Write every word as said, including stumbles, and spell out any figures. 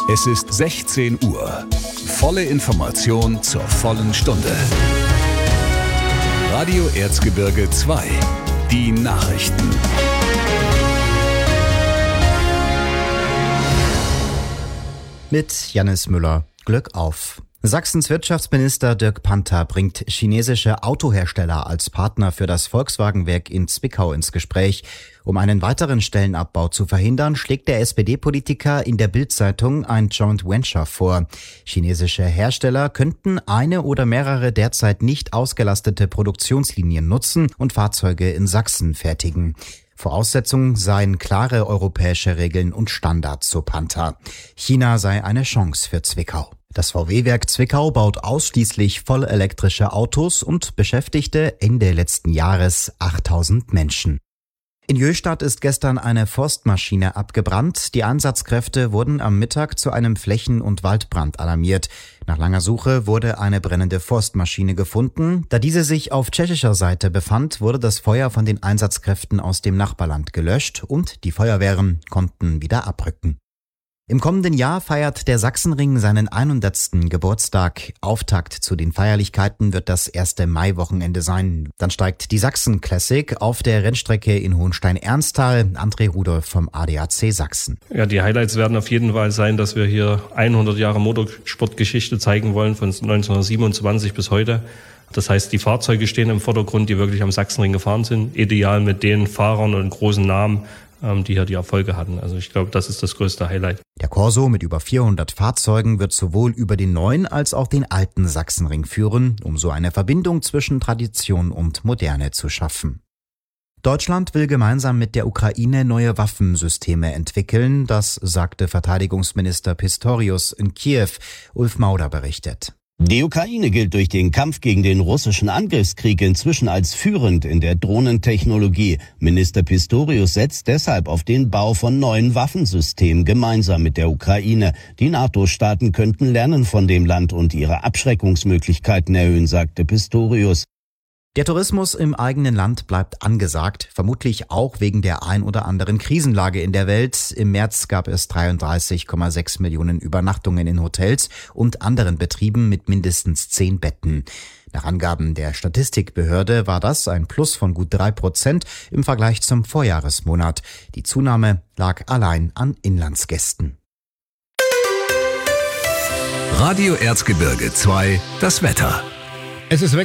Es ist sechzehn Uhr. Volle Information zur vollen Stunde. Radio Erzgebirge zwei. Die Nachrichten. Mit Jannis Müller. Glück auf. Sachsens Wirtschaftsminister Dirk Panther bringt chinesische Autohersteller als Partner für das Volkswagenwerk in Zwickau ins Gespräch. Um einen weiteren Stellenabbau zu verhindern, schlägt der S P D-Politiker in der Bild-Zeitung ein Joint Venture vor. Chinesische Hersteller könnten eine oder mehrere derzeit nicht ausgelastete Produktionslinien nutzen und Fahrzeuge in Sachsen fertigen. Voraussetzung seien klare europäische Regeln und Standards, so Panther. China sei eine Chance für Zwickau. Das V W-Werk Zwickau baut ausschließlich vollelektrische Autos und beschäftigte Ende letzten Jahres achttausend Menschen. In Jöstadt ist gestern eine Forstmaschine abgebrannt. Die Einsatzkräfte wurden am Mittag zu einem Flächen- und Waldbrand alarmiert. Nach langer Suche wurde eine brennende Forstmaschine gefunden. Da diese sich auf tschechischer Seite befand, wurde das Feuer von den Einsatzkräften aus dem Nachbarland gelöscht und die Feuerwehren konnten wieder abrücken. Im kommenden Jahr feiert der Sachsenring seinen hundertsten Geburtstag. Auftakt zu den Feierlichkeiten wird das erste Maiwochenende sein. Dann steigt die Sachsen Classic auf der Rennstrecke in Hohenstein-Ernsthal. André Rudolph vom A D A C Sachsen. Ja, die Highlights werden auf jeden Fall sein, dass wir hier hundert Jahre Motorsportgeschichte zeigen wollen, von neunzehnhundertsiebenundzwanzig bis heute. Das heißt, die Fahrzeuge stehen im Vordergrund, die wirklich am Sachsenring gefahren sind. Ideal mit den Fahrern und großen Namen, die hier die Erfolge hatten. Also ich glaube, das ist das größte Highlight. Der Corso mit über vierhundert Fahrzeugen wird sowohl über den neuen als auch den alten Sachsenring führen, um so eine Verbindung zwischen Tradition und Moderne zu schaffen. Deutschland will gemeinsam mit der Ukraine neue Waffensysteme entwickeln, das sagte Verteidigungsminister Pistorius in Kiew. Ulf Mauder berichtet. Die Ukraine gilt durch den Kampf gegen den russischen Angriffskrieg inzwischen als führend in der Drohnentechnologie. Minister Pistorius setzt deshalb auf den Bau von neuen Waffensystemen gemeinsam mit der Ukraine. Die NATO-Staaten könnten lernen von dem Land und ihre Abschreckungsmöglichkeiten erhöhen, sagte Pistorius. Der Tourismus im eigenen Land bleibt angesagt, vermutlich auch wegen der ein oder anderen Krisenlage in der Welt. Im März gab es dreiunddreißig Komma sechs Millionen Übernachtungen in Hotels und anderen Betrieben mit mindestens zehn Betten. Nach Angaben der Statistikbehörde war das ein Plus von gut drei Prozent im Vergleich zum Vorjahresmonat. Die Zunahme lag allein an Inlandsgästen. Radio Erzgebirge zwei, das Wetter. Es ist